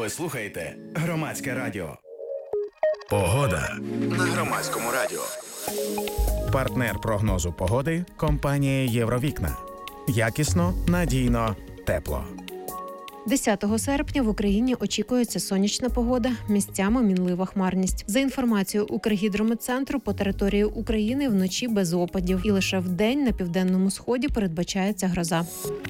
Ви слухаєте Громадське радіо. Погода на Громадському радіо. Партнер прогнозу погоди – компанія «Євровікна». Якісно, надійно, тепло. 10 серпня в Україні очікується сонячна погода, місцями мінлива хмарність. За інформацією Укргідрометцентру, по території України вночі без опадів. І лише вдень на південному сході передбачається гроза.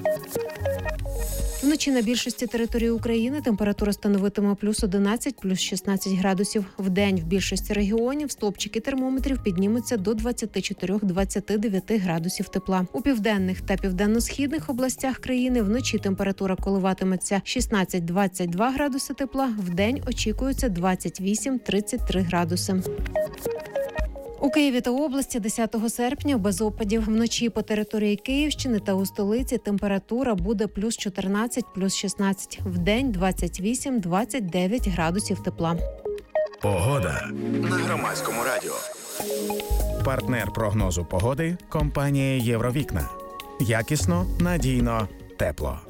Вночі на більшості території України температура становитиме плюс 11, плюс 16 градусів. Вдень в більшості регіонів стовпчики термометрів піднімуться до 24-29 градусів тепла. У південних та південно-східних областях країни вночі температура коливатиметься 16-22 градуси тепла, вдень очікується 28-33 градуси. У Києві та області 10 серпня без опадів. Вночі по території Київщини та у столиці температура буде плюс 14, плюс 16. Вдень 28-29 градусів тепла. Погода на Громадському радіо. Партнер прогнозу погоди – компанія «Євровікна». Якісно, надійно, тепло.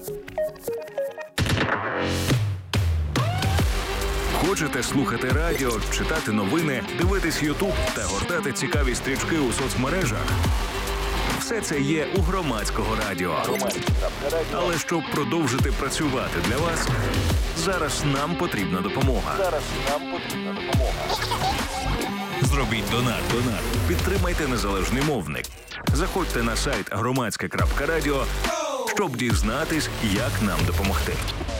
Хочете слухати радіо, читати новини, дивитись Ютуб та гортати цікаві стрічки у соцмережах? Все це є у Громадського радіо. Але щоб продовжити працювати для вас, зараз нам потрібна допомога. Зробіть донат. Підтримайте незалежний мовник. Заходьте на сайт громадське.радіо, щоб дізнатись, як нам допомогти.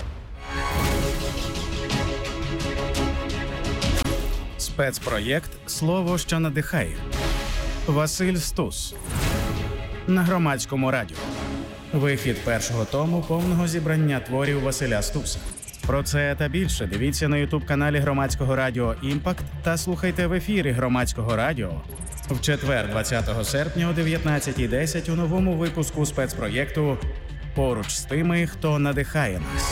Спецпроєкт «Слово, що надихає». Василь Стус. На Громадському радіо. Вихід першого тому повного зібрання творів Василя Стуса. Про це та більше дивіться на ютуб-каналі Громадського радіо «Імпакт» та слухайте в ефірі Громадського радіо в четвер, 20 серпня о 19:10 у новому випуску спецпроєкту «Поруч з тими, хто надихає нас».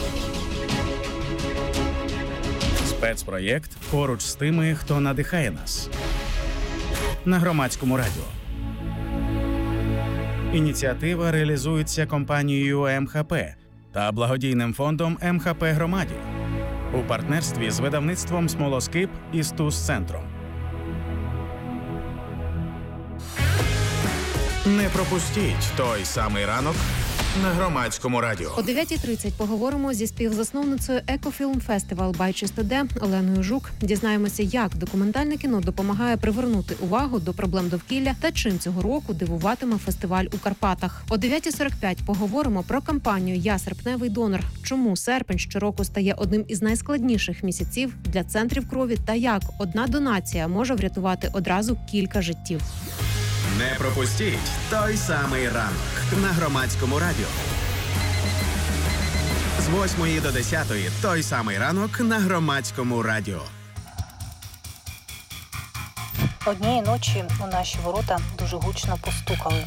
Спецпроєкт «Поруч з тими, хто надихає нас» на Громадському радіо. Ініціатива реалізується компанією МХП та благодійним фондом МХП Громаді у партнерстві з видавництвом «Смолоскип» і «Стус-центром». Не пропустіть той самий ранок на Громадському радіо. О 9:30 поговоримо зі співзасновницею «Екофільм Фестивал Бай Чистоде» Оленою Жук. Дізнаємося, як документальне кіно допомагає привернути увагу до проблем довкілля та чим цього року дивуватиме фестиваль у Карпатах. О 9:45 поговоримо про кампанію «Я серпневий донор». Чому серпень щороку стає одним із найскладніших місяців для центрів крові та як одна донація може врятувати одразу кілька життів. Не пропустіть той самий ранок на Громадському радіо. З 8 до 10 той самий ранок на Громадському радіо. Однієї ночі у наші ворота дуже гучно постукали.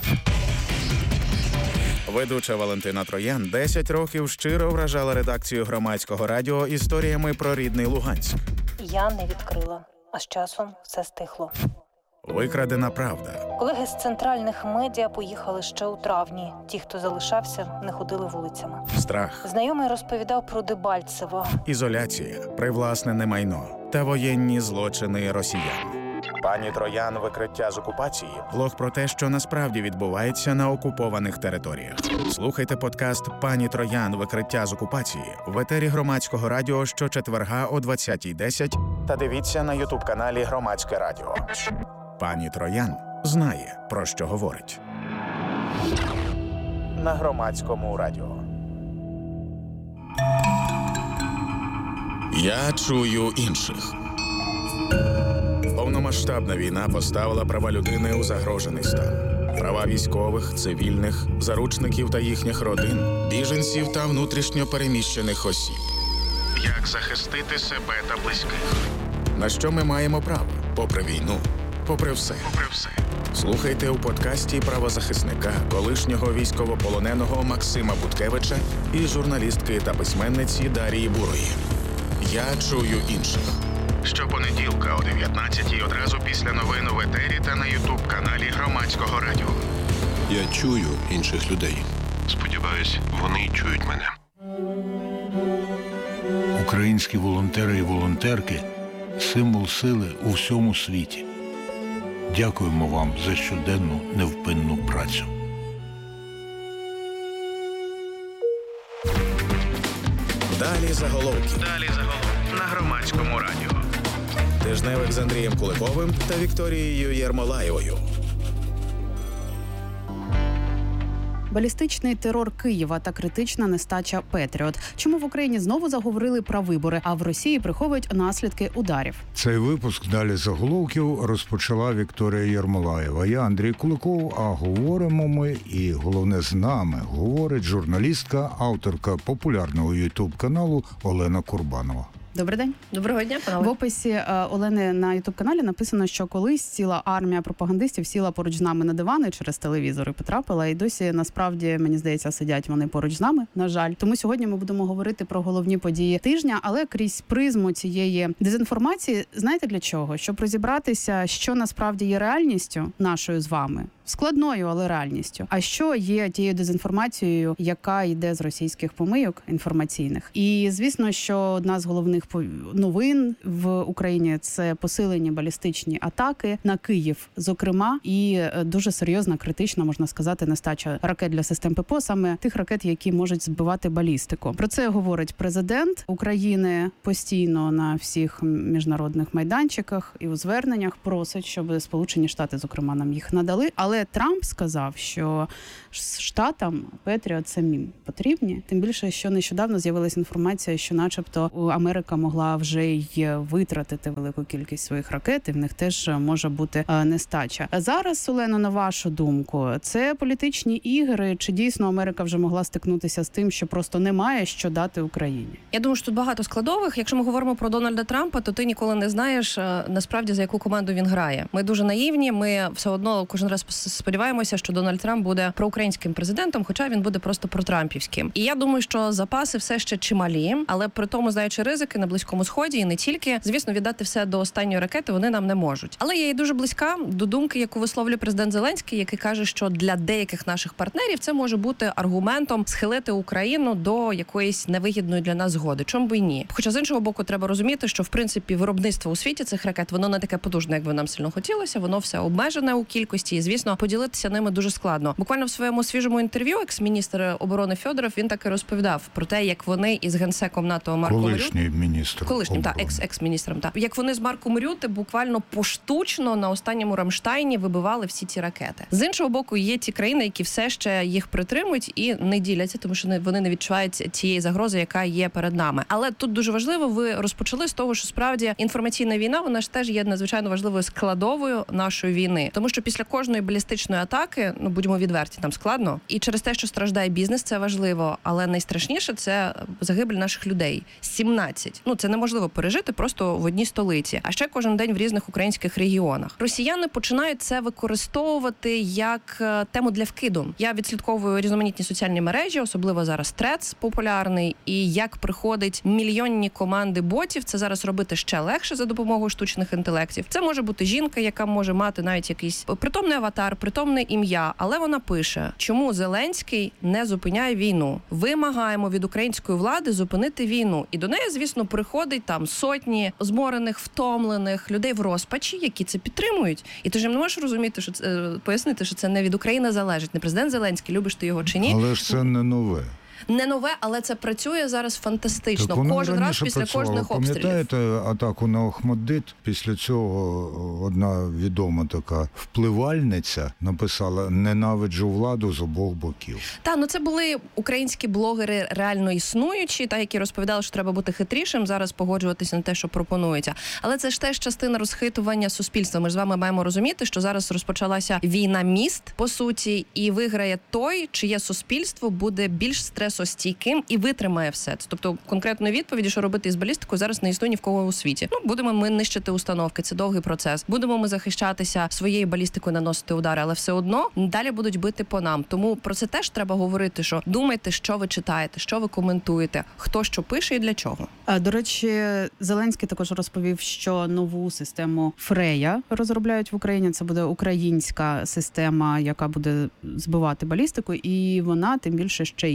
Ведуча Валентина Троян 10 років щиро вражала редакцію Громадського радіо історіями про рідний Луганськ. Я не відкрила, а з часом все стихло. Викрадена правда. Колеги з центральних медіа поїхали ще у травні. Ті, хто залишався, не ходили вулицями. Страх. Знайомий розповідав про Дебальцево. Ізоляція, привласнене майно та воєнні злочини росіян. Пані Троян «Викриття з окупації» – влог про те, що насправді відбувається на окупованих територіях. Слухайте подкаст «Пані Троян. Викриття з окупації» в етері Громадського радіо щочетверга о 20:10 та дивіться на ютуб-каналі Громадське радіо. Пані Троян знає, про що говорить. На Громадському радіо. Я чую інших. Повномасштабна війна поставила права людини у загрожений стан. Права військових, цивільних, заручників та їхніх родин, біженців та внутрішньо переміщених осіб. Як захистити себе та близьких? На що ми маємо право? Попри війну, попри все. Слухайте у подкасті правозахисника, колишнього військовополоненого Максима Буткевича і журналістки та письменниці Дарії Бурої. Я чую інших. Щопонеділка о 19:00 одразу після новин в етері та на ютуб-каналі Громадського радіо. Я чую інших людей. Сподіваюсь, вони чують мене. Українські волонтери і волонтерки – символ сили у всьому світі. Дякуємо вам за щоденну невпинну працю. Далі заголовки. На Громадському радіо. Тижневик з Андрієм Куликовим та Вікторією Єрмолаєвою. Балістичний терор Києва та критична нестача «Петріот». Чому в Україні знову заговорили про вибори, а в Росії приховують наслідки ударів? Цей випуск «Далі заголовків» розпочала Вікторія Єрмолаєва. Я Андрій Куликов, а говоримо ми, і головне з нами, говорить журналістка, авторка популярного ютуб-каналу Олена Курбанова. Добрий день. Доброго дня, панове. В описі Олени на ютуб-каналі написано, що колись ціла армія пропагандистів сіла поруч з нами на дивани через телевізор і потрапила. І досі, насправді, мені здається, сидять вони поруч з нами, на жаль. Тому сьогодні ми будемо говорити про головні події тижня, але крізь призму цієї дезінформації, знаєте для чого? Щоб розібратися, що насправді є реальністю нашою з вами. Складною, але реальністю. А що є тією дезінформацією, яка йде з російських помийок інформаційних? І, звісно, що одна з головних новин в Україні – це посилені балістичні атаки на Київ, зокрема, і дуже серйозна, критична, можна сказати, нестача ракет для систем ППО, саме тих ракет, які можуть збивати балістику. Про це говорить президент України постійно на всіх міжнародних майданчиках і у зверненнях просить, щоб Сполучені Штати, зокрема, нам їх надали. Але Трамп сказав, що Штатам «Петріот» самим потрібні. Тим більше, що нещодавно з'явилася інформація, що начебто Америка могла вже й витратити велику кількість своїх ракет, і в них теж може бути нестача. А зараз, Олено, на вашу думку, це політичні ігри, чи дійсно Америка вже могла стикнутися з тим, що просто немає що дати Україні? Я думаю, що тут багато складових. Якщо ми говоримо про Дональда Трампа, то ти ніколи не знаєш, насправді, за яку команду він грає. Ми дуже наївні, ми все одно кожен раз сподіваємося, що Дональд Трамп буде проукраїнським президентом, хоча він буде просто протрампівським. І я думаю, що запаси все ще чималі, але при тому, знаючи ризики на Близькому Сході і не тільки, звісно, віддати все до останньої ракети вони нам не можуть. Але я і дуже близька до думки, яку висловлює президент Зеленський, який каже, що для деяких наших партнерів це може бути аргументом схилити Україну до якоїсь невигідної для нас згоди. Чому б і ні? Хоча з іншого боку треба розуміти, що в принципі виробництво у світі цих ракет, воно не таке потужне, як би нам сильно хотілося, воно все обмежене у кількості і, звісно, поділитися ними дуже складно. Буквально в своєму свіжому інтерв'ю екс-міністр оборони Фьодоров, він так і розповідав про те, як вони із генсеком НАТО Марком екс-міністром, як вони з Марком Рюте буквально поштучно на останньому Рамштайні вибивали всі ці ракети. З іншого боку, є ті країни, які все ще їх притримують і не діляться, тому що вони не відчувають цієї загрози, яка є перед нами. Але тут дуже важливо, ви розпочали з того, що справді інформаційна війна, вона ж теж є надзвичайно важливою складовою нашої війни. Тому що після кожної балістичної атаки, будемо відверті, там складно. І через те, що страждає бізнес, це важливо. Але найстрашніше – це загибель наших людей. 17. Це неможливо пережити просто в одній столиці. А ще кожен день в різних українських регіонах. Росіяни починають це використовувати як тему для вкиду. Я відслідковую різноманітні соціальні мережі, особливо зараз Threads популярний. І як приходить мільйонні команди ботів, це зараз робити ще легше за допомогою штучних інтелектів. Це може бути жінка, яка може мати навіть якийсь притомний аватар, притомне ім'я, але вона пише, чому Зеленський не зупиняє війну. Вимагаємо від української влади зупинити війну. І до неї, звісно, приходить там сотні зморених, втомлених людей в розпачі, які це підтримують. І ти ж не можеш розуміти, що це, пояснити, що це не від України залежить. Не президент Зеленський, любиш ти його чи ні. Але ж це не нове. Не нове, але це працює зараз фантастично. Кожен раз після кожних обстрілів. Пам'ятаєте атаку на Охмаддит? Після цього одна відома така впливальниця написала «Ненавиджу владу з обох боків». Це були українські блогери реально існуючі, які розповідали, що треба бути хитрішим, зараз погоджуватися на те, що пропонується. Але це ж теж частина розхитування суспільства. Ми ж з вами маємо розуміти, що зараз розпочалася війна міст, по суті, і виграє той, чиє суспільство буде більш стресостійким і витримає все це. Тобто конкретної відповіді, що робити із балістикою, зараз не існує ні в кого у світі. Будемо ми нищити установки, це довгий процес. Будемо ми захищатися своєю балістикою, наносити удари, але все одно далі будуть бити по нам. Тому про це теж треба говорити, що думайте, що ви читаєте, що ви коментуєте, хто що пише і для чого. До речі, Зеленський також розповів, що нову систему Фрея розробляють в Україні. Це буде українська система, яка буде збивати балістику, і вона тим більше ще й Європі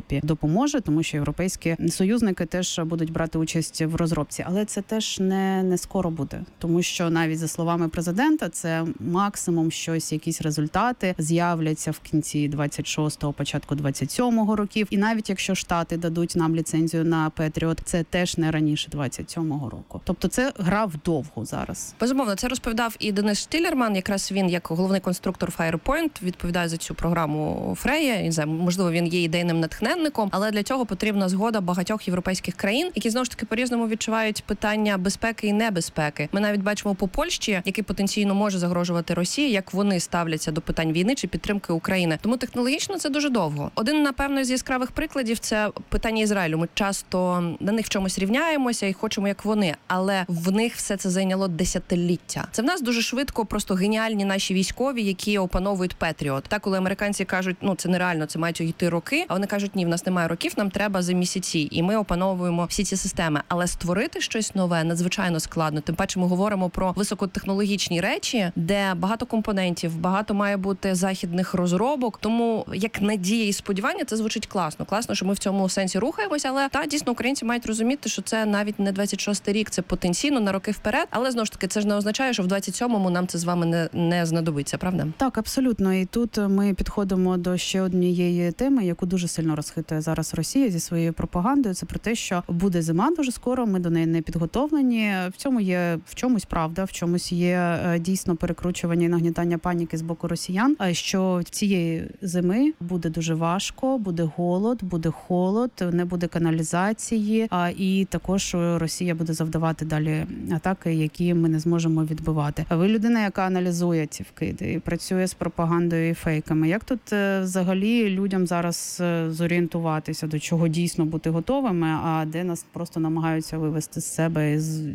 Європі допоможе, тому що європейські союзники теж будуть брати участь в розробці. Але це теж не скоро буде, тому що навіть за словами президента, це максимум щось, якісь результати з'являться в кінці 26-го, початку 27-го років. І навіть якщо Штати дадуть нам ліцензію на Петріот, це теж не раніше 27-го року. Тобто це гра вдовго зараз. Безумовно, це розповідав і Денис Штілерман, якраз він як головний конструктор Firepoint відповідає за цю програму Фрея. І, можливо, він є ідейним натхненником, але для цього потрібна згода багатьох європейських країн, які знову ж таки по-різному відчувають питання безпеки і небезпеки. Ми навіть бачимо по Польщі, який потенційно може загрожувати Росії, як вони ставляться до питань війни чи підтримки України. Тому технологічно це дуже довго. Один, напевно, з яскравих прикладів – це питання Ізраїлю. Ми часто на них в чомусь рівняємося і хочемо, як вони, але в них все це зайняло десятиліття. Це в нас дуже швидко просто геніальні наші військові, які опановують Петріот. Так, коли американці кажуть, це нереально, це мають йти роки, а вони кажуть, ні, в нас немає років, нам треба за місяці, і ми опановуємо всі ці системи. Але створити щось нове надзвичайно складно. Тим паче ми говоримо про високотехнологічні речі, де багато компонентів, багато має бути західних розробок. Тому як надія і сподівання, це звучить класно. Класно, що ми в цьому сенсі рухаємося, але дійсно українці мають розуміти, що це навіть не 26-й рік, це потенційно на роки вперед. Але знову ж таки, це ж не означає, що в 27-му нам це з вами не знадобиться, правда? Так, абсолютно. І тут ми підходимо до ще однієї теми, яку дуже сильно розхитує зараз Росія зі своєю пропагандою. Це про те, що буде зима дуже скоро, ми до неї не підготовлені. В цьому є в чомусь правда, в чомусь є дійсно перекручування і нагнітання паніки з боку росіян. Що цієї зими буде дуже важко, буде голод, буде холод, не буде каналізації, і також Росія буде завдавати далі атаки, які ми не зможемо відбивати. А ви людина, яка аналізує ці вкиди і працює з пропагандою і фейками. Як тут взагалі людям зараз зорієнтуватися, до чого дійсно бути готовими, а де нас просто намагаються вивести з себе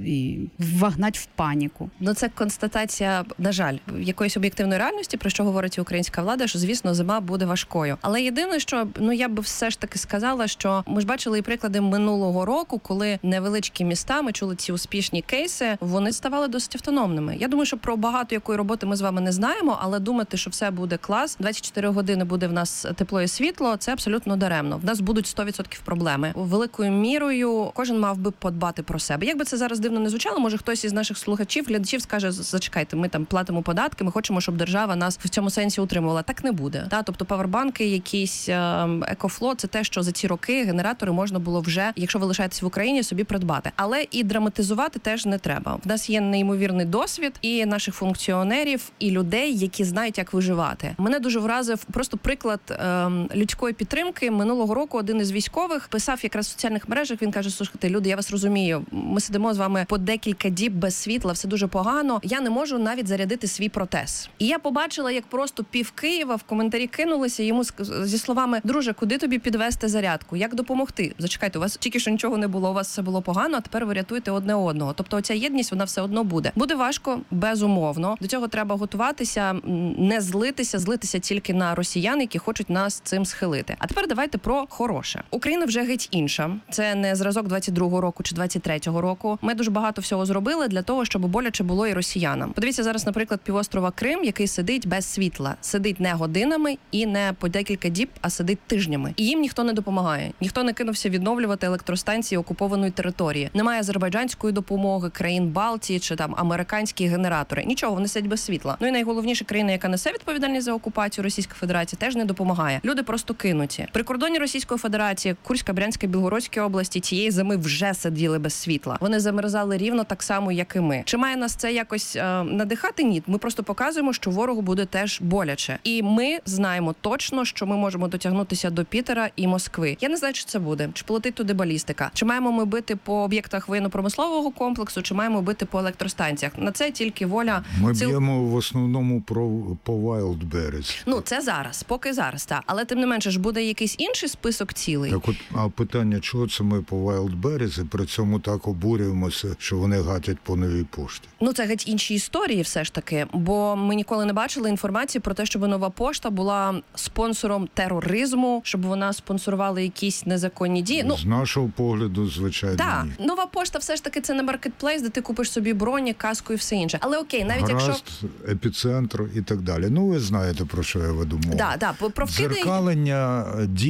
і вгнати в паніку? Це констатація, на жаль, якоїсь об'єктивної реальності, про що говорить і українська влада, що, звісно, зима буде важкою. Але єдине, що, я би все ж таки сказала, що ми ж бачили і приклади минулого року, коли невеличкі міста, ми чули ці успішні кейси, вони ставали досить автономними. Я думаю, що про багато якої роботи ми з вами не знаємо, але думати, що все буде клас, 24 години буде в нас тепло і світло, це абсолютно даремно. В нас будуть 100% проблеми. Великою мірою кожен мав би подбати про себе. Як би це зараз дивно не звучало, може хтось із наших слухачів, глядачів скаже, зачекайте, ми там платимо податки, ми хочемо, щоб держава нас в цьому сенсі утримувала. Так не буде. Тобто павербанки, якісь екофло, це те, що за ці роки генератори можна було вже, якщо ви лишаєтесь в Україні, собі придбати. Але і драматизувати теж не треба. В нас є неймовірний досвід і наших функціонерів, і людей, які знають, як виживати. Мене дуже вразив просто приклад людської підтримки. Минулого року один із військових писав якраз в соціальних мережах, він каже, слухайте, люди, я вас розумію, ми сидимо з вами по декілька діб без світла, все дуже погано, я не можу навіть зарядити свій протез. І я побачила, як просто пів Києва в коментарі кинулися йому зі словами, друже, куди тобі підвести зарядку, як допомогти? Зачекайте, у вас тільки що нічого не було, у вас все було погано, а тепер ви рятуєте одне одного. Тобто оця єдність, вона все одно буде. Буде важко, безумовно. До цього треба готуватися, не злитися тільки на росіян, які хочуть нас цим схилити. А тепер давайте про хороше. Україна вже геть інша. Це не зразок 22-го року чи 23-го року. Ми дуже багато всього зробили для того, щоб боляче було і росіянам. Подивіться зараз, наприклад, півострова Крим, який сидить без світла. Сидить не годинами і не по декілька діб, а сидить тижнями. І їм ніхто не допомагає. Ніхто не кинувся відновлювати електростанції окупованої території. Немає азербайджанської допомоги, країн Балтії чи там американські генератори. Нічого, вони сидять без світла. І найголовніша країна, яка несе відповідальність за окупацію, Російська Федерація, теж не допомагає. Люди просто кинуті. При кордоні Російської Федерації, Курська, Брянська, Білгородська області цієї зими вже сиділи без світла. Вони замерзали рівно так само, як і ми. Чи має нас це якось надихати? Ні. Ми просто показуємо, що ворогу буде теж боляче. І ми знаємо точно, що ми можемо дотягнутися до Пітера і Москви. Я не знаю, чи це буде. Чи полетить туди балістика. Чи маємо ми бити по об'єктах воєнно-промислового комплексу, чи маємо бити по електростанціях. На це тільки воля... Ми б'ємо в основному по Wildberries. Це зараз, поки зараз, так. Але тим не менше ж буде якийсь інший список цілей. Так от, а питання, чого це ми по Wildberries і при цьому так обурюємося, що вони гатять по Новій пошті? Це геть інші історії все ж таки, бо ми ніколи не бачили інформації про те, щоб Нова пошта була спонсором тероризму, щоб вона спонсорувала якісь незаконні дії. З нашого погляду, звичайно, так. Ні. Нова пошта все ж таки це не маркетплейс, де ти купиш собі броні, каску і все інше. Але окей, навіть Гаразд, епіцентр і так далі. Ви знаєте, про що я веду мову. Про вкиди... Дзеркалення дій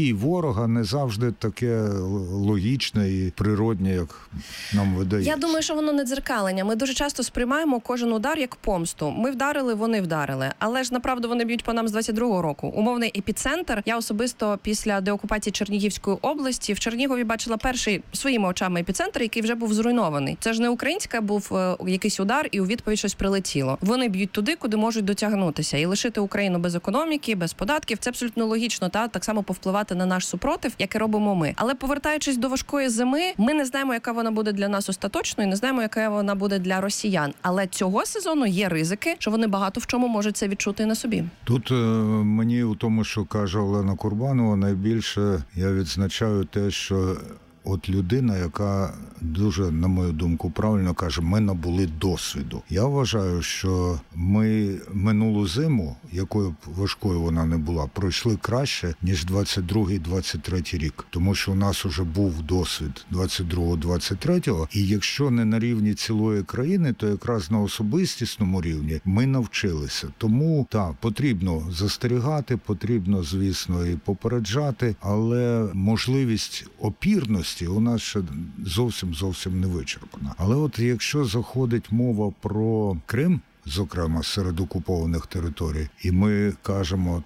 дій ворога не завжди таке логічне і природне, як нам видається. Я думаю, що воно не дзеркалення. Ми дуже часто сприймаємо кожен удар як помсту. Ми вдарили, вони вдарили. Але ж, направду, вони б'ють по нам з 22-го року. Умовний епіцентр. Я особисто після деокупації Чернігівської області в Чернігові бачила перший своїми очами епіцентр, який вже був зруйнований. Це ж не українська був якийсь удар, і у відповідь щось прилетіло. Вони б'ють туди, куди можуть дотягнутися. І лишити Україну без економіки, без податків – це абсолютно логічно, так само повпливати на наш супротив, як і робимо ми. Але повертаючись до важкої зими, ми не знаємо, яка вона буде для нас остаточно, і не знаємо, яка вона буде для росіян. Але цього сезону є ризики, що вони багато в чому можуть це відчути і на собі. Тут мені у тому, що каже Олена Курбанова, найбільше я відзначаю те, що от людина, яка дуже, на мою думку, правильно каже, ми набули досвіду. Я вважаю, що ми минулу зиму, якою б важкою вона не була, пройшли краще, ніж 22-23 рік. Тому що у нас уже був досвід 22-23, і якщо не на рівні цілої країни, то якраз на особистісному рівні ми навчилися. Тому, так, потрібно застерігати, потрібно, звісно, і попереджати, але можливість опірності у нас ще зовсім не вичерпана. Але от якщо заходить мова про Крим, зокрема, серед окупованих територій, і ми кажемо,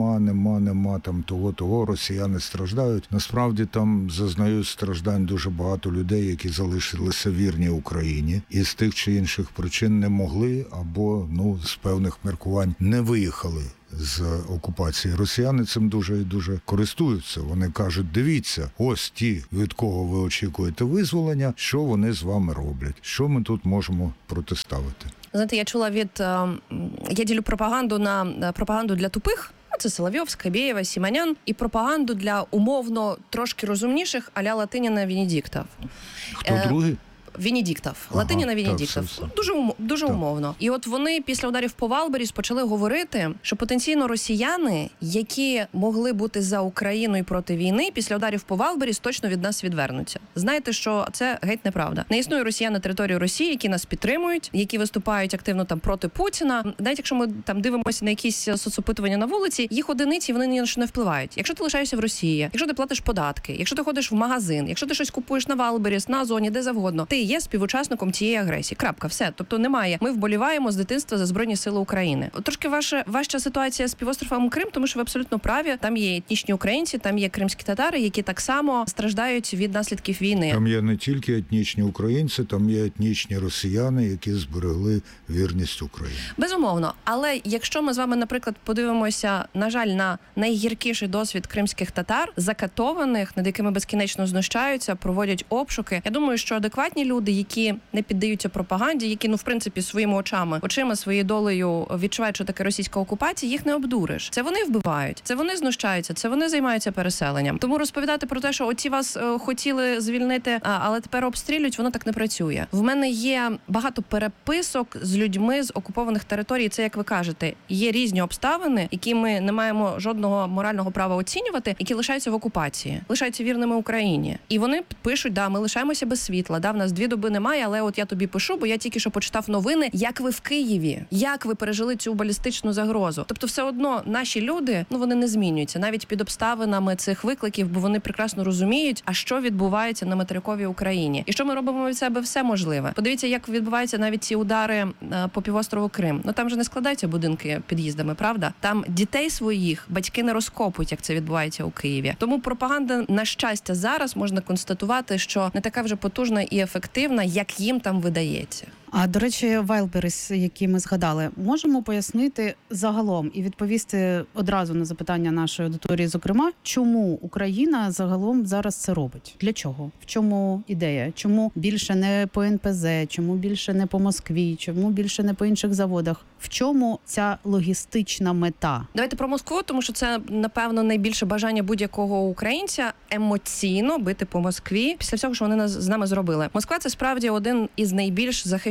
нема там того, росіяни страждають. Насправді там зазнають страждань дуже багато людей, які залишилися вірні Україні і з тих чи інших причин не могли або, з певних міркувань не виїхали з окупації. Росіяни цим дуже і дуже користуються. Вони кажуть, дивіться, ось ті, від кого ви очікуєте визволення, що вони з вами роблять, що ми тут можемо протиставити. Знаєте, я чула я ділю пропаганду на пропаганду для тупих, це Соловйов, Скабєєва, Сіманян, і пропаганду для умовно трошки розумніших а-ля Латиніна, Венедіктов. Хто другий? Венедіктов. Латиніна Венедіктов. Дуже умовно. І от вони після ударів по Валберіс почали говорити, що потенційно росіяни, які могли бути за Україну і проти війни, після ударів по Валберіс точно від нас відвернуться. Знаєте, що це геть неправда. Не існує росіян на території Росії, які нас підтримують, які виступають активно там проти Путіна. Навіть якщо ми там дивимося на якісь соцопитування на вулиці, їх одиниці, вони ні на що не впливають. Якщо ти лишаєшся в Росії, якщо ти платиш податки, якщо ти ходиш в магазин, якщо ти щось купуєш на Валберіс, на Озоні, де завгодно, ти є співучасником цієї агресії. Крапка, все. Тобто немає. Ми вболіваємо з дитинства за Збройні Сили України. Трошки важча ситуація з півостровом Крим, тому що ви абсолютно праві. Там є етнічні українці, там є кримські татари, які так само страждають від наслідків війни. Там є не тільки етнічні українці, там є етнічні росіяни, які зберегли вірність Україні. Безумовно. Але якщо ми з вами, наприклад, подивимося, на жаль, на найгіркіший досвід кримських татар, закатованих, над якими безкінечно знущаються, проводять обшуки, я думаю, що адекватні люди, які не піддаються пропаганді, які, в принципі, своїми очима, своєю долею відчувають, що таке російська окупація, їх не обдуриш. Це вони вбивають, це вони знущаються, це вони займаються переселенням. Тому розповідати про те, що оці вас хотіли звільнити, але тепер обстрілюють, воно так не працює. В мене є багато переписок з людьми з окупованих територій. Це, як ви кажете, є різні обставини, які ми не маємо жодного морального права оцінювати, які лишаються в окупації, лишаються вірними Україні. І вони пишуть, ми лишаємося без світла, в нас 2 доби немає, але от я тобі пишу, бо я тільки що почитав новини, як ви в Києві, як ви пережили цю балістичну загрозу. Тобто все одно наші люди, вони не змінюються, навіть під обставинами цих викликів, бо вони прекрасно розуміють, а що відбувається на материковій Україні. І що ми робимо від себе все можливе. Подивіться, як відбуваються навіть ці удари по півострову Крим. Там же не складаються будинки під'їздами, правда? Там дітей своїх батьки не розкопують, як це відбувається у Києві. Тому пропаганда, на щастя, зараз можна констатувати, що не така вже потужна і ефективна, як їм там видається. А, до речі, Вайлберіс, які ми згадали, можемо пояснити загалом і відповісти одразу на запитання нашої аудиторії, зокрема, чому Україна загалом зараз це робить? Для чого? В чому ідея? Чому більше не по НПЗ? Чому більше не по Москві? Чому більше не по інших заводах? В чому ця логістична мета? Давайте про Москву, тому що це, напевно, найбільше бажання будь-якого українця емоційно бити по Москві після всього, що вони з нами зробили. Москва – це справді один із найбільш захищених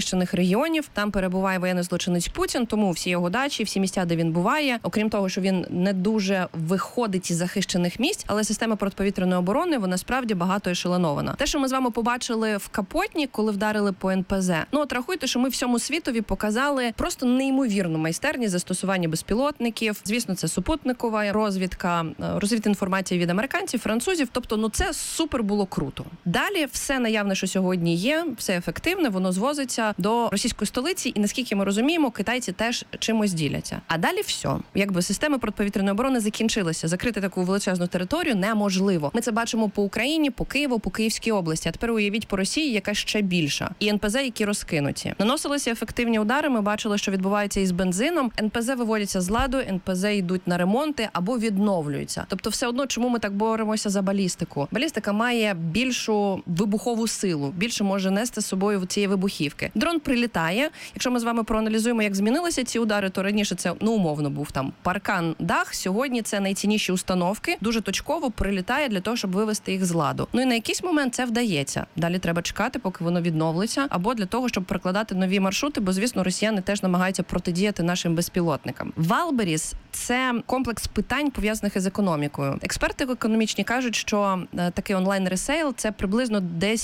захищених регіонів. Там перебуває воєнний злочинець Путін, тому всі його дачі, всі місця, де він буває, окрім того, що він не дуже виходить із захищених місць, але система протиповітряної оборони, вона справді багато ешелонована. Те, що ми з вами побачили в Капотні, коли вдарили по НПЗ, ну от рахуйте, що ми всьому світові показали просто неймовірну майстерність застосування безпілотників. Звісно, це супутникова розвідка, розвідінформація від американців, французів. Тобто, ну це супер було круто. Далі все наявне, що сьогодні є, все ефективне, воно звозиться до російської столиці, і наскільки ми розуміємо, китайці теж чимось діляться. А далі все. Якби системи протиповітряної оборони закінчилися. Закрити таку величезну територію неможливо. Ми це бачимо по Україні, по Києву, по Київській області. А тепер уявіть по Росії, яка ще більша. І НПЗ, які розкинуті. Наносилися ефективні удари, ми бачили, що відбувається із бензином. НПЗ виводяться з ладу, НПЗ йдуть на ремонти або відновлюються. Тобто все одно, чому ми так боремося за балістику? Балістика має більшу вибухову силу, більше може нести з собою цієї вибухівки. Дрон прилітає. Якщо ми з вами проаналізуємо, як змінилися ці удари, то раніше це, ну, умовно був там паркан, дах. Сьогодні це найцінніші установки. Дуже точково прилітає для того, щоб вивести їх з ладу. Ну і на якийсь момент це вдається. Далі треба чекати, поки воно відновлиться, або для того, щоб прокладати нові маршрути, бо, звісно, росіяни теж намагаються протидіяти нашим безпілотникам. Валберіс – це комплекс питань, пов'язаних із економікою. Експерти економічні кажуть, що такий онлайн-ресейл – це приблизно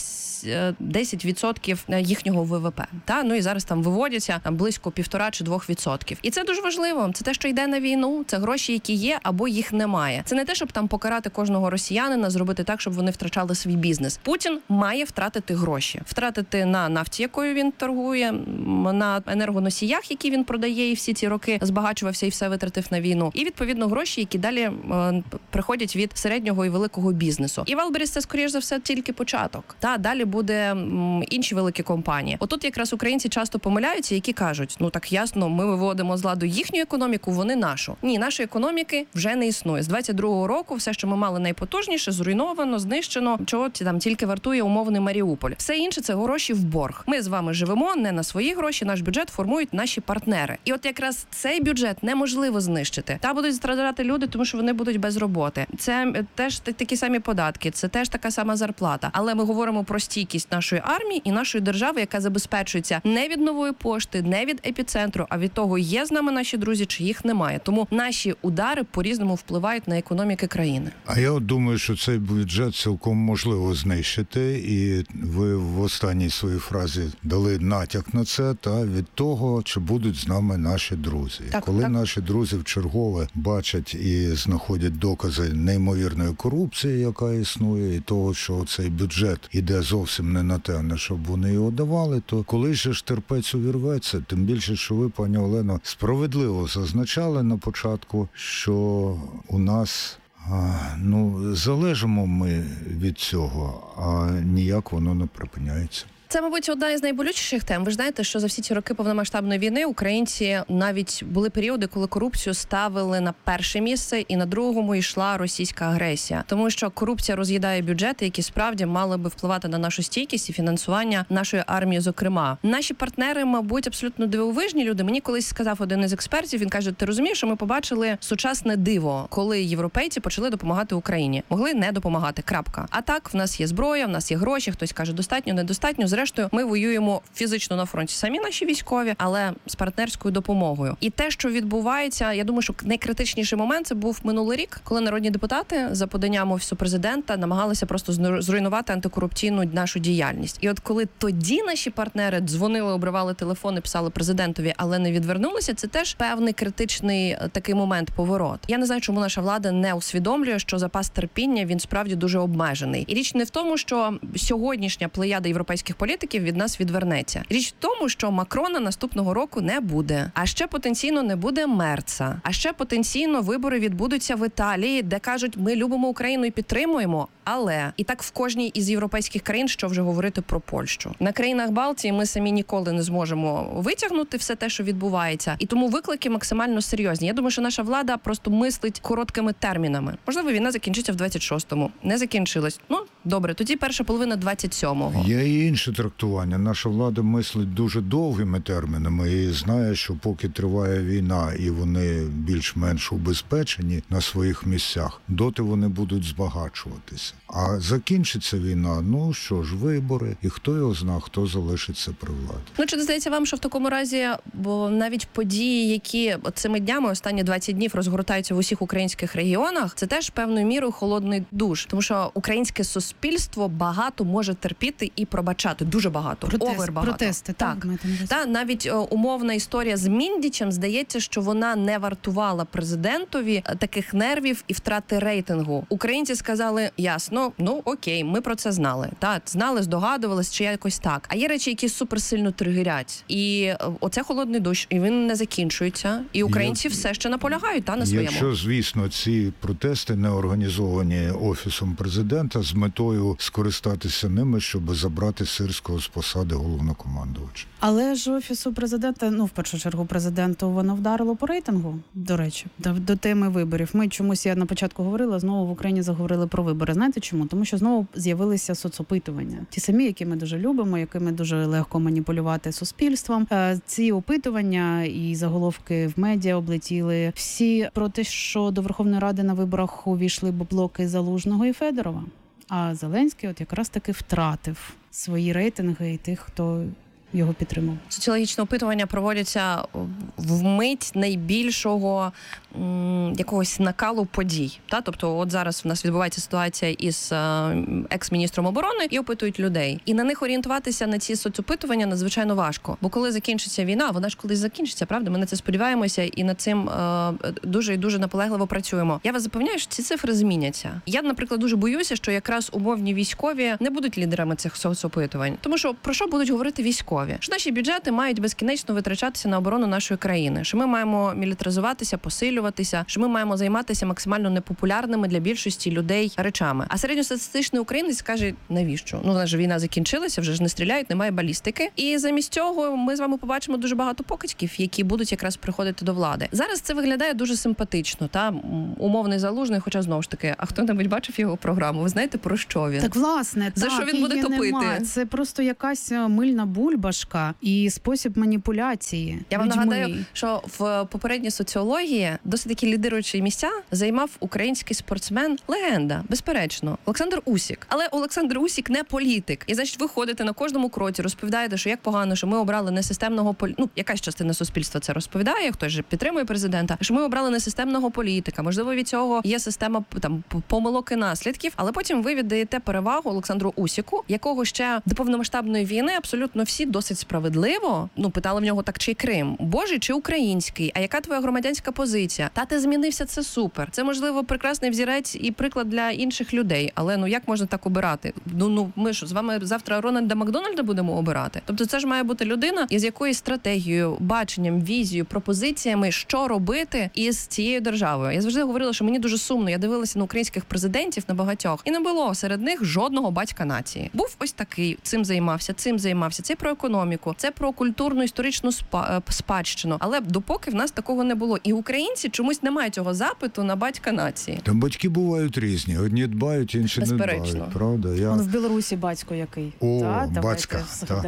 10% їхнього ВВП. Ну і зараз там виводяться близько 1,5 чи 2%. І це дуже важливо. Це те, що йде на війну, це гроші, які є, або їх немає. Це не те, щоб там покарати кожного росіянина, зробити так, щоб вони втрачали свій бізнес. Путін має втратити гроші. Втратити на нафті, якою він торгує, на енергоносіях, які він продає, і всі ці роки збагачувався і все витратив на війну. І, відповідно, гроші, які далі приходять від середнього і великого бізнесу. І Валберіс – це, скоріш за все, тільки початок. Далі буде інші великі компанії. Отут якраз українці часто помиляються, які кажуть, ну так ясно, ми виводимо з ладу їхню економіку, вони нашу. Ні, нашої економіки вже не існує. З 22-го року все, що ми мали найпотужніше, зруйновано, знищено, чого там тільки вартує умовний Маріуполь. Все інше – це гроші в борг. Ми з вами живемо не на свої гроші, наш бюджет формують наші партнери. І от якраз цей бюджет неможливо знищити. Будуть страждати люди, тому що вони будуть без роботи. Це теж такі самі податки, це теж така сама зарплата. Але ми говоримо про стійкість нашої армії і нашої держави, яка забезпечується не від Нової пошти, не від епіцентру, а від того, є з нами наші друзі, чи їх немає. Тому наші удари по-різному впливають на економіки країни. А я от думаю, що цей бюджет цілком можливо знищити, і ви в останній своїй фразі дали натяк на це, та від того, чи будуть з нами наші друзі. Коли наші друзі вчергове бачать і знаходять докази неймовірної корупції, яка існує, і того, що цей бюджет іде зовсім не на те, на щоб вони його давали, то коли ж терпець увірветься, тим більше, що ви, пані Олено, справедливо зазначали на початку, що у нас залежимо ми від цього, а ніяк воно не припиняється. Це, мабуть, одна із найболючіших тем. Ви ж знаєте, що за всі ці роки повномасштабної війни українці навіть були періоди, коли корупцію ставили на перше місце, і на другому йшла російська агресія. Тому що корупція роз'їдає бюджети, які справді мали би впливати на нашу стійкість і фінансування нашої армії, зокрема. Наші партнери, мабуть, абсолютно дивовижні люди. Мені колись сказав один із експертів, він каже, ти розумієш, що ми побачили сучасне диво, коли європейці почали допомагати Україні. Могли не допомагати, крапка. А так, в нас є зброя, в нас є гроші, хтось каже, достатньо, недостатньо. Зрештою, ми воюємо фізично на фронті самі наші військові, але з партнерською допомогою. І те, що відбувається, я думаю, що найкритичніший момент – це був минулий рік, коли народні депутати за поданням Офісу Президента намагалися просто зруйнувати антикорупційну нашу діяльність. І от коли тоді наші партнери дзвонили, обривали телефони, писали президентові, але не відвернулися, це теж певний критичний такий момент, поворот. Я не знаю, чому наша влада не усвідомлює, що запас терпіння, він справді дуже обмежений. І річ не в тому, що сьогоднішня плеяда європейських політиків від нас відвернеться. Річ в тому, що Макрона наступного року не буде. А ще потенційно не буде Мерца. А ще потенційно вибори відбудуться в Італії, де кажуть, ми любимо Україну і підтримуємо, але і так в кожній із європейських країн, що вже говорити про Польщу. На країнах Балтії ми самі ніколи не зможемо витягнути все те, що відбувається. І тому виклики максимально серйозні. Я думаю, що наша влада просто мислить короткими термінами. Можливо, війна закінчиться в 26-му. Не закінчилась. Добре, тоді перша половина 27-го. Є і інше трактування. Наша влада мислить дуже довгими термінами і знає, що поки триває війна і вони більш-менш убезпечені на своїх місцях, доти вони будуть збагачуватися. А закінчиться війна, ну що ж, вибори, і хто його знає, хто залишиться при владі. Ну, чи не здається вам, що в такому разі, бо навіть події, які цими днями, останні 20 днів розгортаються в усіх українських регіонах, це теж певною мірою холодний душ, тому що українське суспільство багато може терпіти і пробачати, дуже багато, овербагато. Протести, так. Та навіть умовна історія з Міндічем, здається, що вона не вартувала президентові таких нервів і втрати рейтингу. Українці сказали, ясно, ну окей, ми про це знали. Так, знали, здогадувались, чи якось так. А є речі, які суперсильно тригерять. І оце холодний дощ, і він не закінчується. І українці все ще наполягають на своєму. Якщо, звісно, ці протести не організовані Офісом президента з метою скористатися ними, щоб забрати Сирського з посади головнокомандувача. Але ж Офісу президента, в першу чергу президенту, воно вдарило по рейтингу, до речі, до теми виборів. Ми чомусь, я на початку говорила, знову в Україні заговорили про вибори. Знаєте чому? Тому що знову з'явилися соцопитування. Ті самі, які ми дуже любимо, якими дуже легко маніпулювати суспільством. Ці опитування і заголовки в медіа облетіли всі про те, що до Верховної Ради на виборах увійшли блоки Залужного і Федорова. А Зеленський от якраз таки втратив свої рейтинги і тих, хто його підтримав. Соціологічне опитування проводяться в мить найбільшого якогось накалу подій. Тобто от зараз в нас відбувається ситуація із екс-міністром оборони і опитують людей. І на них орієнтуватися на ці соцопитування надзвичайно важко. Бо коли закінчиться війна, вона ж колись закінчиться, правда? Ми на це сподіваємося і над цим дуже і дуже наполегливо працюємо. Я вас запевняю, що ці цифри зміняться. Я, наприклад, дуже боюся, що якраз умовні військові не будуть лідерами цих соцопитувань. Тому що про що будуть говорити військові? Що наші бюджети мають безкінечно витрачатися на оборону нашої країни, що ми маємо мілітаризуватися, посилюватися, що ми маємо займатися максимально непопулярними для більшості людей речами. А середньостатистичний українець каже, навіщо? Вона ж війна закінчилася, вже ж не стріляють, немає балістики. І замість цього ми з вами побачимо дуже багато покидьків, які будуть якраз приходити до влади. Зараз це виглядає дуже симпатично, умовний Залужний, хоча знову ж таки, а хто-небудь бачив його програму? Ви знаєте, про що він? Так, власне, за що він буде топити? Нема. Це просто якась мильна бульбашка і спосіб маніпуляції. Я вам нагадаю, що в попередній соціології досить такі лідируючі місця займав український спортсмен, легенда, безперечно, Олександр Усік. Але Олександр Усік не політик. І, значить, ви ходите на кожному кроці, розповідаєте, що як погано, що ми обрали несистемного якась частина суспільства це розповідає, хтось же підтримує президента, що ми обрали несистемного політика. Можливо, від цього є система помилок і наслідків, але потім ви віддаєте перевагу Олександру Усіку, якого ще до повномасштабної війни абсолютно всі досить справедливо, питали в нього так, чи Крим, Божий чи український, а яка твоя громадянська позиція? Та ти змінився, це супер. Це, можливо, прекрасний взірець і приклад для інших людей, але як можна так обирати? Ми ж з вами завтра Рональда Макдональда будемо обирати? Тобто це ж має бути людина, із якоюсь стратегією, баченням, візією, пропозиціями, що робити із цією державою. Я завжди говорила, що мені дуже сумно. Я дивилася на українських президентів, на багатьох, і не було серед них жодного батька нації. Був ось такий, цим займався. Це про економіку, це про культурну історичну спадщину. Але допоки в нас такого не було. І українці чомусь не мають цього запиту на батька нації. Там батьки бувають різні. Одні дбають, інші не дбають. Правда? В Білорусі батько який. Батька.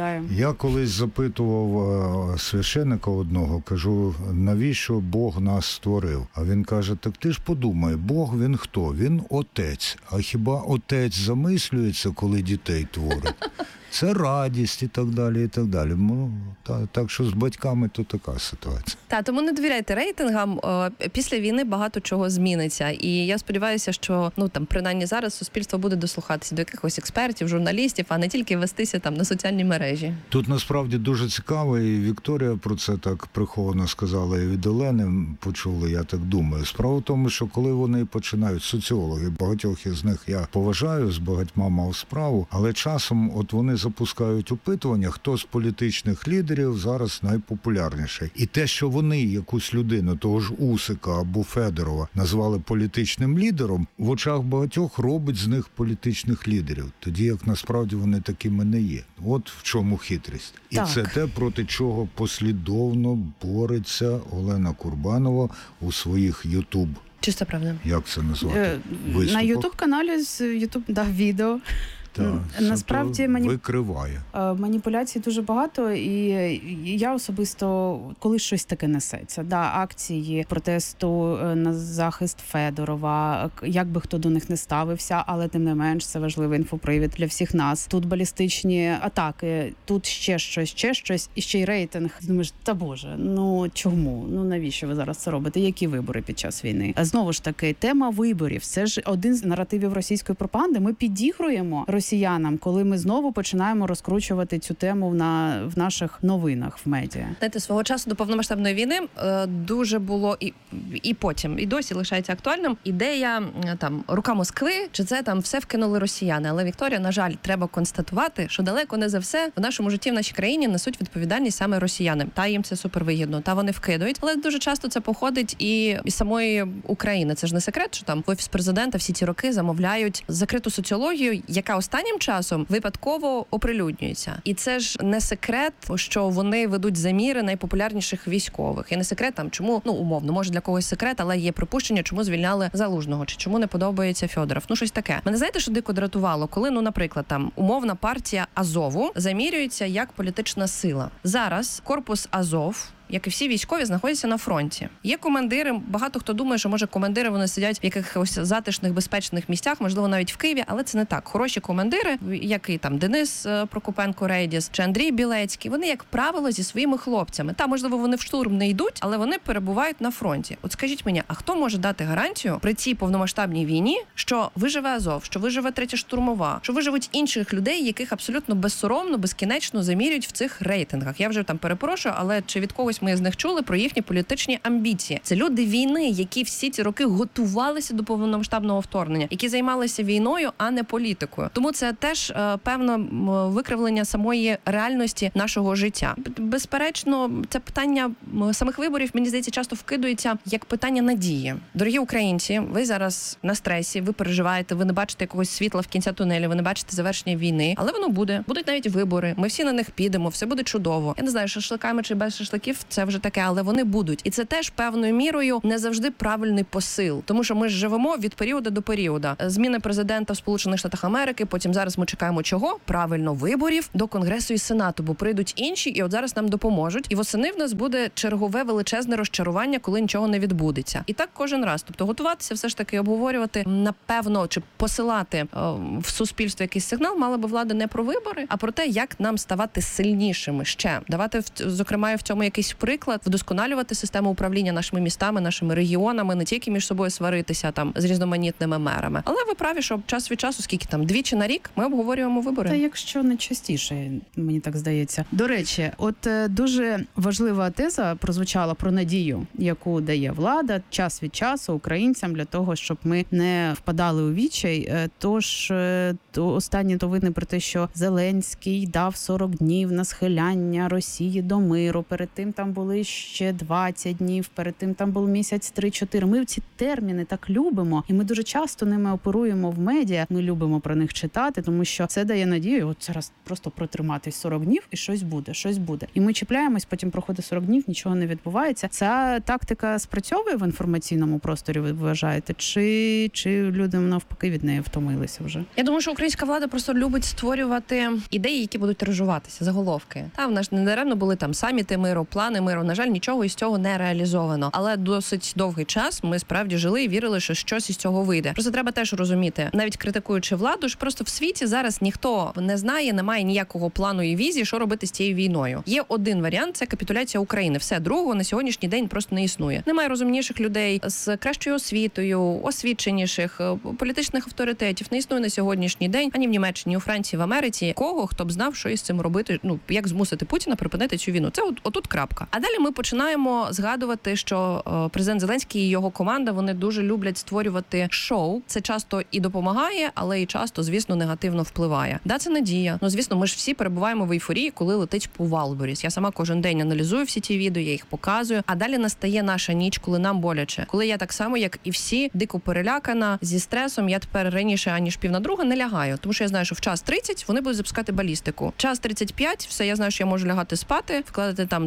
Я колись запитував священика одного, кажу, навіщо Бог нас створив? А він каже, так ти ж подумай, Бог він хто? Він отець. А хіба отець замислюється, коли дітей творить? Це радість і так далі, і так далі. Так що з батьками то така ситуація. Тому не довіряйте рейтингам. Після війни багато чого зміниться. І я сподіваюся, що принаймні зараз суспільство буде дослухатися до якихось експертів, журналістів, а не тільки вестися на соціальні мережі. Тут насправді дуже цікаво, і Вікторія про це так приховано сказала, і від Олени почули, я так думаю. Справа в тому, що коли вони починають, соціологи, багатьох із них я поважаю, з багатьма мав справу, але часом от вони запускають опитування, хто з політичних лідерів зараз найпопулярніший. І те, що вони якусь людину, того ж Усика або Федорова, назвали політичним лідером, в очах багатьох робить з них політичних лідерів. Тоді як насправді вони такими не є. От в чому хитрість. І це те, проти чого послідовно бореться Олена Курбанова у своїх YouTube. Чисто правда. Як це назвати? На YouTube-каналі з відео. Насправді викриває. Маніпуляцій дуже багато, і я особисто, коли щось таке несеться, акції протесту на захист Федорова, як би хто до них не ставився, але тим не менш це важливий інфопривід для всіх нас. Тут балістичні атаки, тут ще щось, і ще й рейтинг. Думаєш, та боже, чому? Навіщо ви зараз це робите? Які вибори під час війни? А знову ж таки, тема виборів. Це ж один з наративів російської пропаганди. Ми підігруємо росіянам, коли ми знову починаємо розкручувати цю тему в наших новинах, в медіа. Знаєте, свого часу до повномасштабної війни дуже було і потім, і досі лишається актуальним ідея рука Москви, чи це все вкинули росіяни. Але, Вікторія, на жаль, треба констатувати, що далеко не за все в нашому житті, в нашій країні несуть відповідальність саме росіяни. Та їм це супервигідно, та вони вкидують. Але дуже часто це походить і із самої України. Це ж не секрет, що в Офіс президента всі ці роки замовляють закриту соціологію, яка останнім часом випадково оприлюднюється. І це ж не секрет, що вони ведуть заміри найпопулярніших військових. І не секрет чому, умовно, може для когось секрет, але є припущення, чому звільняли Залужного, чи чому не подобається Федоров. Щось таке. Мене знаєте, що дико дратувало? Коли, наприклад, умовна партія Азову замірюється як політична сила. Зараз корпус Азов, як і всі військові, знаходяться на фронті. Є командири, багато хто думає, що, може, командири, вони сидять в якихось затишних, безпечних місцях, можливо, навіть в Києві, але це не так. Хороші командири, як і Денис Прокопенко-Рейдіс чи Андрій Білецький, вони, як правило, зі своїми хлопцями. Можливо, вони в штурм не йдуть, але вони перебувають на фронті. От скажіть мені, а хто може дати гарантію при цій повномасштабній війні, що виживе Азов, що виживе 3-я штурмова, що виживуть інших людей, яких абсолютно безсоромно, безкінечно замірюють в цих рейтингах? Я вже перепрошую, але чи від когось ми з них чули про їхні політичні амбіції? Це люди війни, які всі ці роки готувалися до повномасштабного вторгнення, які займалися війною, а не політикою. Тому це теж певне викривлення самої реальності нашого життя. Безперечно, це питання самих виборів, мені здається, часто вкидується як питання надії. Дорогі українці, ви зараз на стресі, ви переживаєте, ви не бачите якогось світла в кінці тунелю, ви не бачите завершення війни, але воно буде. Будуть навіть вибори, ми всі на них підемо, все буде чудово. Я не знаю, шашликами чи без шашликів, це вже таке, але вони будуть. І це теж певною мірою не завжди правильний посил. Тому що ми ж живемо від періоду до періоду. Зміни президента в Сполучених Штатах Америки, потім зараз ми чекаємо чого? Правильно, виборів до Конгресу і Сенату, бо прийдуть інші, і от зараз нам допоможуть. І восени в нас буде чергове величезне розчарування, коли нічого не відбудеться. І так кожен раз. Тобто готуватися, все ж таки обговорювати, напевно, чи посилати в суспільство якийсь сигнал, мала би влада не про вибори, а про те, як нам ставати сильнішими ще. Давати, зокрема, в цьому якийсь приклад, вдосконалювати систему управління нашими містами, нашими регіонами, не тільки між собою сваритися з різноманітними мерами. Але ви праві, що час від часу, скільки двічі на рік, ми обговорюємо вибори. Та якщо не частіше, мені так здається. До речі, дуже важлива теза прозвучала про надію, яку дає влада час від часу українцям для того, щоб ми не впадали у відчай. Тож останні новини про те, що Зеленський дав 40 днів на схиляння Росії до миру. Перед тим там були ще 20 днів, перед тим там був місяць 3-4. Ми ці терміни так любимо, і ми дуже часто ними оперуємо в медіа. Ми любимо про них читати, тому що це дає надію. От зараз просто протриматись 40 днів і щось буде. І ми чіпляємось, потім проходить 40 днів, нічого не відбувається. Ця тактика спрацьовує в інформаційному просторі, ви вважаєте? Чи люди навпаки від неї втомилися вже? Я думаю, що українська влада просто любить створювати ідеї, які будуть тиражуватися, заголовки. В нас не даремно були саміти миру, плани миру. На жаль, нічого із цього не реалізовано. Але досить довгий час ми справді жили і вірили, що щось із цього вийде. Просто треба теж розуміти, навіть критикуючи владу, ж просто в світі зараз ніхто не знає, немає ніякого плану і візії, що робити з цією війною. Є один варіант – це капітуляція України. Все, другого на сьогоднішній день просто не існує. Немає розумніших людей з кращою освітою, освіченіших, політичних авторитетів. Не існує на сьогоднішній день ані в Німеччині, у Франції, в Америці кого, хто б знав, що із цим робити, як змусити Путіна припинити цю війну. Це отут крапка. А далі ми починаємо згадувати, що президент Зеленський і його команда, вони дуже люблять створювати шоу. Це часто і допомагає, але і часто, звісно, негативно впливає. Це надія. Звісно, ми ж всі перебуваємо в ейфорії, коли летить по Валборіс. Я сама кожен день аналізую всі ті відео, я їх показую. А далі настає наша ніч, коли нам боляче. Коли я так само, як і всі, дико перелякана, зі стресом, я тепер раніше, аніж 1:30 не лягаю. Тому що я знаю, що в час 30 вони будуть запускати балістику. Час 35, все, я знаю, що я можу лягати спати, вкладати остаточно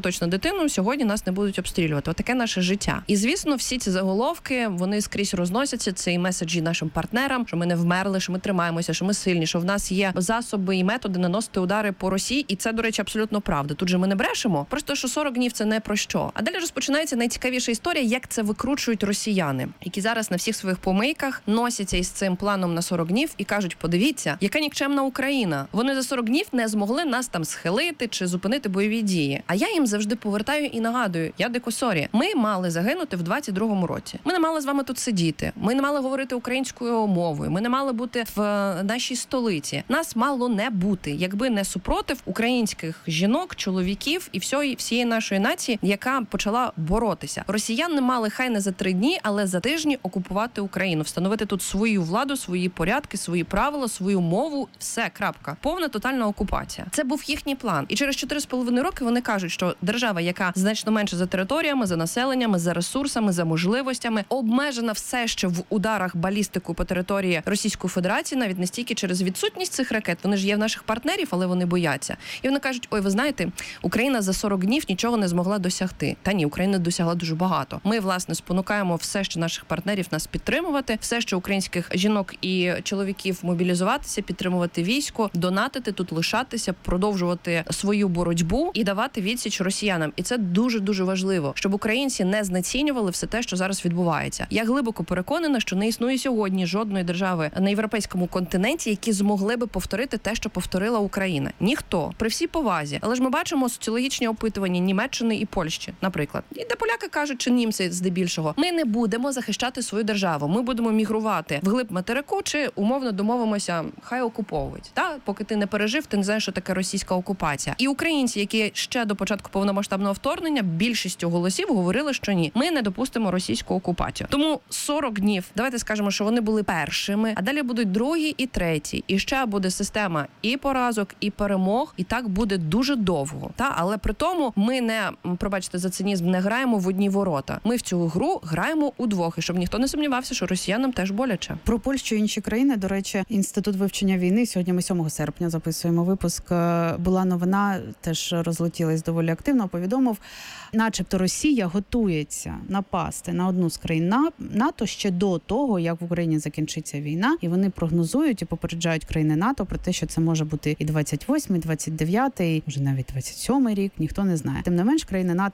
точно дитину, сьогодні нас не будуть обстрілювати. Отаке наше життя. І, звісно, всі ці заголовки, вони скрізь розносяться, це і меседжі нашим партнерам, що ми не вмерли, що ми тримаємося, що ми сильні, що в нас є засоби і методи наносити удари по Росії. І це, до речі, абсолютно правда. Тут же ми не брешемо, просто що 40 днів це не про що. А далі розпочинається найцікавіша історія, як це викручують росіяни, які зараз на всіх своїх помийках носяться із цим планом на 40 днів і кажуть, подивіться, яка нікчемна Україна. Вони за 40 днів не змогли нас там схилити чи зупинити бойові дії. А я їм завжди повертаю і нагадую, я дико сорі, ми мали загинути в 22-му році. Ми не мали з вами тут сидіти. Ми не мали говорити українською мовою. Ми не мали бути в нашій столиці. Нас мало не бути, якби не супротив українських жінок, чоловіків і всієї нашої нації, яка почала боротися. Росіяни не мали хай не за 3 дні, але за тижні окупувати Україну, встановити тут свою владу, свої порядки, свої правила, свою мову. Все, крапка. Повна тотальна окупація. Це був їхній план. І через 4,5 роки вони кажуть, що держава, яка значно менше за територіями, за населеннями, за ресурсами, за можливостями, обмежена все ще в ударах балістику по території Російської Федерації, навіть не стільки через відсутність цих ракет. Вони ж є в наших партнерів, але вони бояться. І вони кажуть, ой, ви знаєте, Україна за 40 днів нічого не змогла досягти. Та ні, Україна досягла дуже багато. Ми, власне, спонукаємо все, що наших партнерів нас підтримувати, все, що українських жінок і чоловіків мобілізуватися, підтримувати військо, донатити, тут лишатися, продовжувати свою боротьбу і давати відсіч росіянам. І це дуже-дуже важливо, щоб українці не знецінювали все те, що зараз відбувається. Я глибоко переконана, що не існує сьогодні жодної держави на європейському континенті, які змогли би повторити те, що повторила Україна. Ніхто. При всій повазі. Але ж ми бачимо соціологічні опитування Німеччини і Польщі, наприклад. І де поляки кажуть, чи німці здебільшого, ми не будемо захищати свою державу. Ми будемо мігрувати вглиб материку, чи умовно домовимося, хай окуповують. Та поки ти не пережив, ти не знаєш, що таке російська окупація. І українці, які ще до початку повномасштабного вторгнення більшістю голосів говорили, що ні, ми не допустимо російську окупацію. Тому 40 днів, давайте скажемо, що вони були першими, а далі будуть другі і треті. І ще буде система і поразок, і перемог, і так буде дуже довго. Та, але при тому ми не, пробачте за цинізм, не граємо в одні ворота. Ми в цю гру граємо удвох, і щоб ніхто не сумнівався, що росіянам теж боляче. Про Польщу і інші країни, до речі, Інститут вивчення війни, сьогодні ми 7 серпня записуємо випуск, була новина, теж розлетілась доволі активно, повідомив, начебто Росія готується напасти на одну з країн НАТО ще до того, як в Україні закінчиться війна, і вони прогнозують і попереджають країни НАТО про те, що це може бути і 28-й, 29-й, може навіть 27-й рік, ніхто не знає. Тим не менш, країни НАТО